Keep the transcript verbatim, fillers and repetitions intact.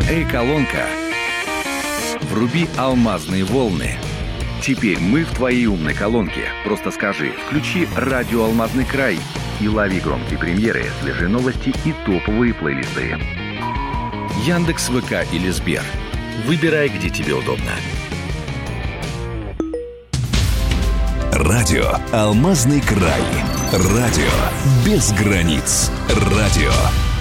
Эй-колонка. Вруби алмазные волны. Теперь мы в твоей умной колонке. Просто скажи: включи радио «Алмазный край» и лови громкие премьеры, свежие новости и топовые плейлисты. Яндекс, ВК или Сбер. Выбирай, где тебе удобно. Радио «Алмазный край». Радио без границ. Радио